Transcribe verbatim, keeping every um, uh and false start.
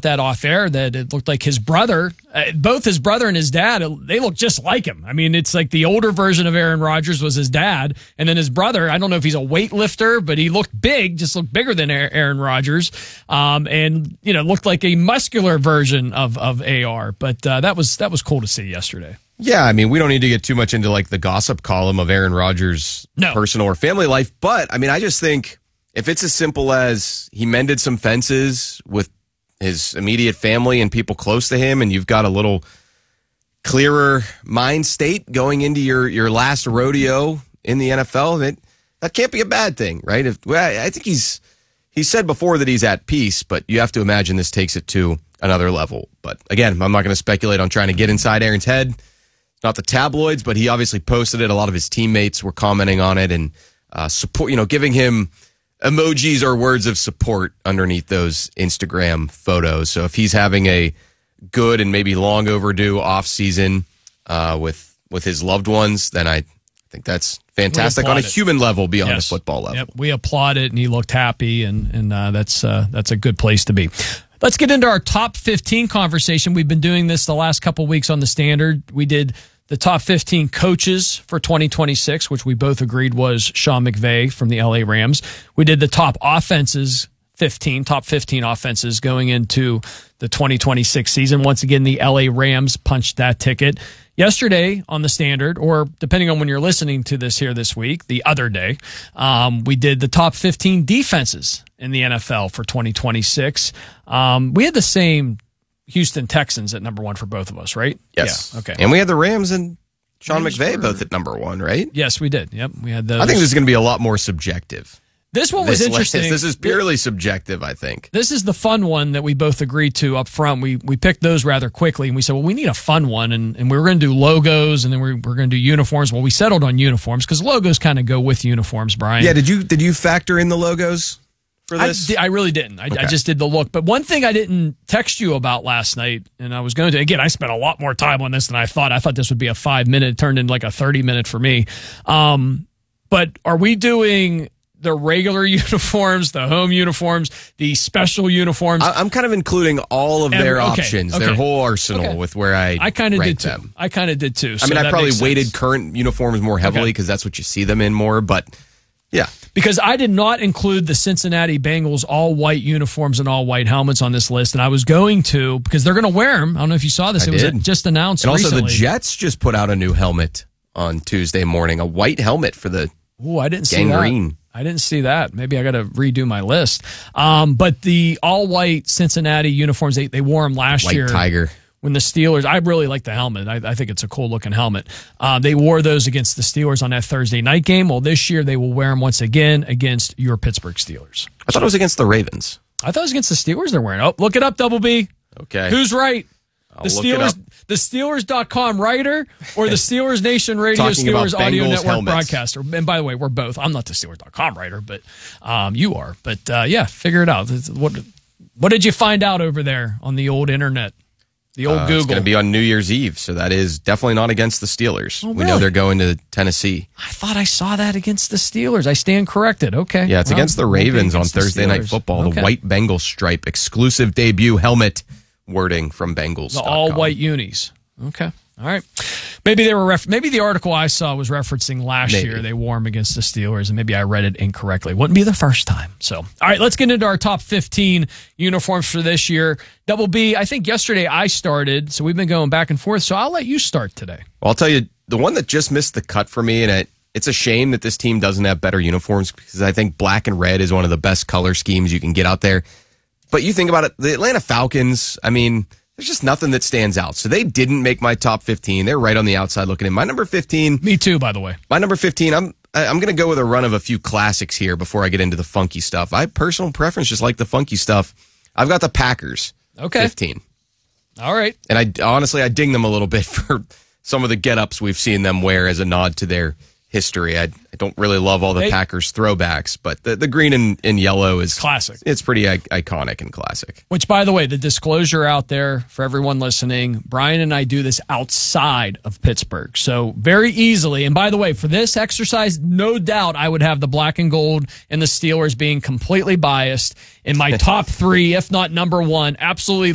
that off air, that it looked like his brother, uh, both his brother and his dad, they look just like him. I mean, it's like the older version of Aaron Rodgers was his dad, and then his brother, I don't know if he's a weightlifter, but he looked big, just looked bigger than Aaron Rodgers, um, and, you know, looked like a muscular version of, of A R. But uh, that was that was cool to see yesterday. Yeah, I mean, we don't need to get too much into like the gossip column of Aaron Rodgers' no. personal or family life, but I mean, I just think if it's as simple as he mended some fences with his immediate family and people close to him, and you've got a little clearer mind state going into your, your last rodeo in the N F L, that that can't be a bad thing, right? If, well, I think he's he said before that he's at peace, but you have to imagine this takes it to another level. But again, I'm not going to speculate on trying to get inside Aaron's head. Not the tabloids, but he obviously posted it. A lot of his teammates were commenting on it and uh, support, you know, giving him emojis or words of support underneath those Instagram photos. So if he's having a good and maybe long overdue off season uh, with with his loved ones, then I think that's fantastic on a it. human level beyond yes. a football level. Yep. We applaud it, and he looked happy, and and uh, that's uh, that's a good place to be. Let's get into our top fifteen conversation. We've been doing this the last couple of weeks on the Standard. We did the top fifteen coaches for twenty twenty-six, which we both agreed was Sean McVay from the L A Rams. We did the top offenses, fifteen, top fifteen offenses going into the twenty twenty-six season. Once again, the L A Rams punched that ticket. Yesterday on the Standard, or depending on when you're listening to this here this week, the other day, um, we did the top fifteen defenses in the N F L for twenty twenty-six. Um, we had the same Houston Texans at number one for both of us, right? Yes. Yeah. Okay. And we had the Rams and Sean Rams McVay were... both at number one, right? Yes, we did. Yep. We had those. I think this is going to be a lot more subjective. This one was this interesting. List, this is purely subjective, I think. This is the fun one that we both agreed to up front. We we picked those rather quickly, and we said, well, we need a fun one, and, and we were going to do logos, and then we we're going to do uniforms. Well, we settled on uniforms because logos kind of go with uniforms, Brian. Yeah, did you did you factor in the logos for this? I, I really didn't. I, okay. I just did the look. But one thing I didn't text you about last night, and I was going to, again, I spent a lot more time on this than I thought. I thought this would be a five-minute. It turned into like a thirty-minute for me. Um, but are we doing the regular uniforms, the home uniforms, the special uniforms? I'm kind of including all of their and, okay, options, okay, their whole arsenal okay. with where I I kind of did too. them. I kind of did too. So I mean, I probably weighted sense. current uniforms more heavily because okay. that's what you see them in more, but yeah. Because I did not include the Cincinnati Bengals all-white uniforms and all-white helmets on this list, and I was going to because they're going to wear them. I don't know if you saw this. I it did. was just announced And recently. also the Jets just put out a new helmet on Tuesday morning, a white helmet for the Ooh, I didn't see gangrene. that. I didn't see that. Maybe I got to redo my list. Um, but the all-white Cincinnati uniforms, they, they wore them last white year. White Tiger. When the Steelers, I really like the helmet. I, I think it's a cool-looking helmet. Uh, they wore those against the Steelers on that Thursday night game. Well, this year they will wear them once again against your Pittsburgh Steelers. I thought it was against the Ravens. I thought it was against the Steelers they're wearing. Oh, look it up, Double B. Okay. Who's right? I'll the look Steelers, it up. the Steelers dot com writer or the Steelers Nation Radio Talking Steelers about Audio Bengals Network helmets. broadcaster. And by the way, we're both. I'm not the Steelers dot com writer, but um, you are. But uh, yeah, figure it out. What what did you find out over there on the old internet? The old uh, Google. It's going to be on New Year's Eve, so that is definitely not against the Steelers. Oh, we really? know they're going to Tennessee. I thought I saw that against the Steelers. I stand corrected. Okay. Yeah, it's well, against the Ravens on against the Thursday Night Steelers. Football. Okay. The white Bengal stripe exclusive debut helmet wording from Bengals. The all white unis. Okay. All right. Maybe they were ref- maybe the article I saw was referencing last maybe. year they wore them against the Steelers, and maybe I read it incorrectly. Wouldn't be the first time. So, all right, let's get into our top fifteen uniforms for this year. Double B, I think yesterday I started, so we've been going back and forth. So I'll let you start today. Well, I'll tell you, the one that just missed the cut for me, and it, it's a shame that this team doesn't have better uniforms because I think black and red is one of the best color schemes you can get out there. But you think about it, the Atlanta Falcons, I mean, there's just nothing that stands out. So they didn't make my top fifteen. They're right on the outside looking in. My number fifteen. Me too, by the way. My number fifteen, I'm I'm going to go with a run of a few classics here before I get into the funky stuff. I personal preference just like the funky stuff. I've got the Packers. Okay. fifteen. All right. And I honestly, I ding them a little bit for some of the get-ups we've seen them wear as a nod to their history. I, I don't really love all the They, Packers throwbacks, but the, the green and, and yellow is classic. It's pretty I- iconic and classic. Which, by the way, the disclosure out there for everyone listening, Brian and I do this outside of Pittsburgh. So very easily, and by the way, for this exercise, no doubt I would have the black and gold and the Steelers being completely biased in my top three, if not number one. Absolutely